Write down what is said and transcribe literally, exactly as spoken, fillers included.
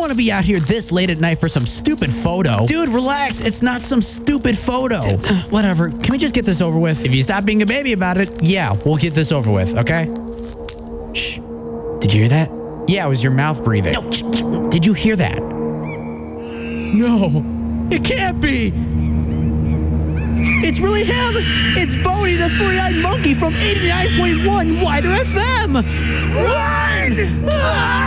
want to be out here this late at night for some stupid photo. Dude, relax. It's not some stupid photo. Whatever. Can we just get this over with? If you stop being a baby about it, yeah, we'll get this over with, okay? Shh. Did you hear that? Yeah, it was your mouth breathing. No. Did you hear that? No. It can't be. It's really him. It's Bodie, the three-eyed monkey from eighty-nine point one Wider F M. Run! Ah!